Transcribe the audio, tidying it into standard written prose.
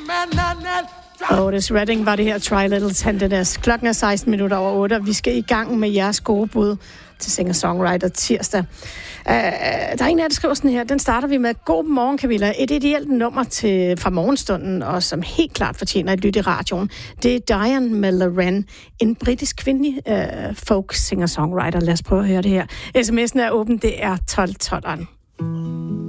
Otis Redding var det her, Try Little Tenderness. Klokken er 16 minutter over 8, og vi skal i gang med jeres gode bud til Singer-Songwriter tirsdag. Der er en af der skriver sådan her, den starter vi med. God morgen, Camilla. Et ideelt nummer fra morgenstunden, og som helt klart fortjener et lyt i radioen. Det er Diane med Loren, en britisk kvindelig folk singer-songwriter. Lad os prøve at høre det her. SMS'en er åben, det er 1212'eren.